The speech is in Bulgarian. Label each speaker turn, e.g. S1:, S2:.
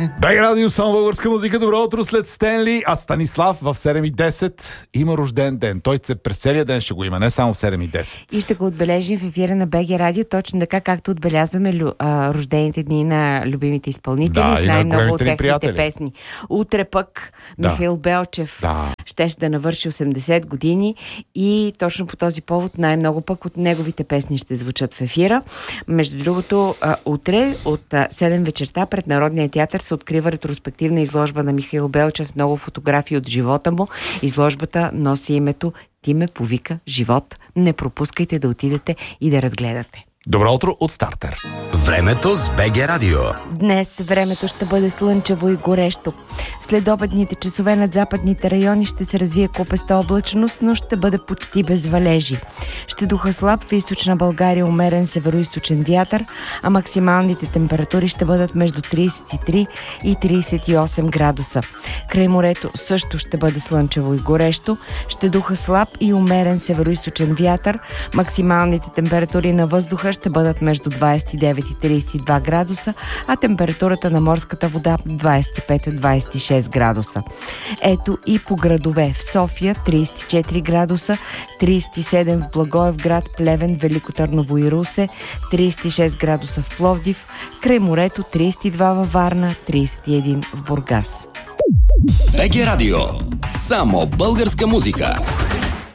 S1: Бег радио, само българска музика. Добро утро след Стенли. А Станислав в 7:10 има рожден ден. Той през целия ден ще го има, не само в 7:10.
S2: И ще го отбележим в ефира на БГ радио, точно така, както отбелязваме рождените дни на любимите изпълнители. Знаем много от техните песни. Утре пък Михаил Белчев ще навърши 80 години и точно по този повод най-много пък от неговите песни ще звучат в ефира. Между другото, утре от 7 вечерта пред Народния театър се открива ретроспективна изложба на Михаил Белчев, много фотографии от живота му. Изложбата носи името "Ти ме повика живот". Не пропускайте да отидете и да разгледате.
S1: Добро утро от Стартер.
S3: Времето с БГ радио.
S2: Днес времето ще бъде слънчево и горещо. В следобедните часове над западните райони ще се развие купеста облачност, но ще бъде почти без валежи. Ще духа слаб в източна България умерен североизточен вятър, а максималните температури ще бъдат между 33 и 38 градуса. Край морето също ще бъде слънчево и горещо. Ще духа слаб и умерен североизточен вятър. Максималните температури на въздуха ще бъдат между 29 и 32 градуса, а температурата на морската вода 25-26 градуса. Ето и по градове: в София 34 градуса, 37 в Благоевград, Плевен, Велико Търново и Русе, 36 градуса в Пловдив, край морето 32 във Варна, 31 в Бургас.
S3: БГ радио. Само българска музика.